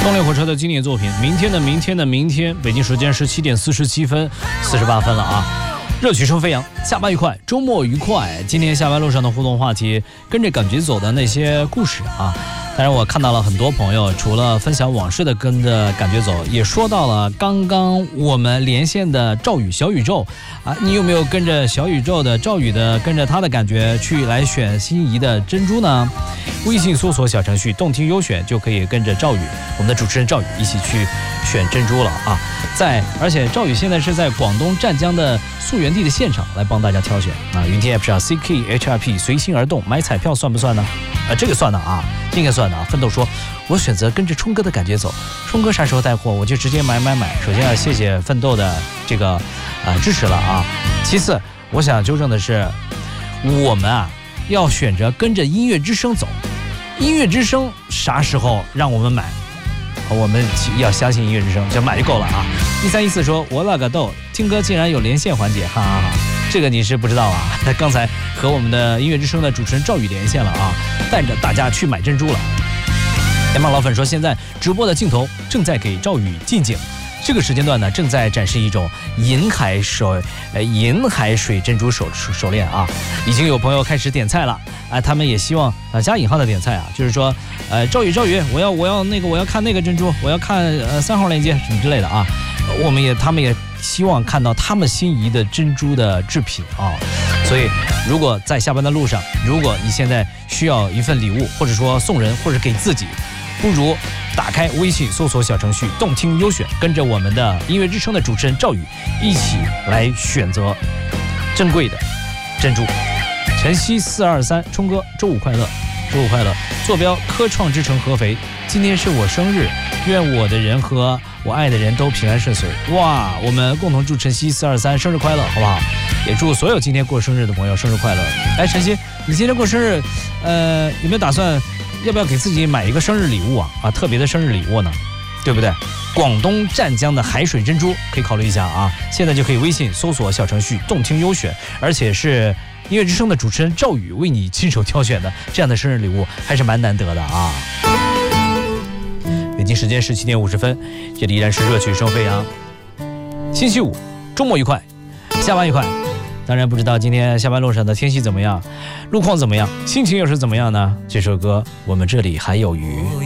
动力火车的经典作品，明天的明天的明天，北京时间17点48分了啊！热曲声飞扬，下班愉快，周末愉快。今天下班路上的互动话题，跟着感觉走的那些故事啊。当然，我看到了很多朋友，除了分享往事的跟着感觉走，也说到了刚刚我们连线的赵宇小宇宙啊，你有没有跟着小宇宙的赵宇的，跟着他的感觉去来选心仪的珍珠呢？微信搜索小程序动听优选就可以跟着赵宇，我们的主持人赵宇一起去选珍珠了啊！而且赵宇现在是在广东湛江的溯源地的现场来帮大家挑选啊。云天 App 上 CKHRP 随心而动，买彩票算不算呢？这个算的啊，这应该算的啊。奋斗说，我选择跟着冲哥的感觉走，冲哥啥时候带货我就直接买。首先要谢谢奋斗的这个支持了啊。其次，我想纠正的是，我们啊要选择跟着音乐之声走。音乐之声啥时候让我们买？我们要相信音乐之声，就买就够了啊。1314说，我勒个豆，听歌竟然有连线环节，哈哈哈，这个你是不知道啊。他刚才和我们的音乐之声的主持人赵宇连线了啊，带着大家去买珍珠了。天猫老粉说，现在直播的镜头正在给赵宇近景。这个时间段呢，正在展示一种银海水珍珠手链啊，已经有朋友开始点菜了啊，他们也希望加引号的点菜啊，就是说赵宇，我要看那个珍珠，我要看3号链接什么之类的啊，他们也希望看到他们心仪的珍珠的制品啊，所以如果在下班的路上，如果你现在需要一份礼物，或者说送人，或者给自己，不如打开微信搜索小程序动听优选，跟着我们的音乐之声的主持人赵宇一起来选择珍贵的珍珠。晨曦423，冲哥周五快乐，周五快乐。坐标科创之城合肥，今天是我生日，愿我的人和我爱的人都平安顺遂。哇，我们共同祝晨曦423生日快乐，好不好？也祝所有今天过生日的朋友生日快乐。哎，晨曦，你今天过生日，有没有打算要不要给自己买一个生日礼物啊？特别的生日礼物呢，对不对？广东湛江的海水珍珠可以考虑一下啊！现在就可以微信搜索小程序动听优选，而且是音乐之声的主持人赵宇为你亲手挑选的，这样的生日礼物还是蛮难得的啊！北京时间17点50分，这里依然是热曲声飞扬。星期五，周末愉快，下班愉快。当然不知道今天下班路上的天气怎么样，路况怎么样，心情又是怎么样呢？这首歌我们这里还有鱼。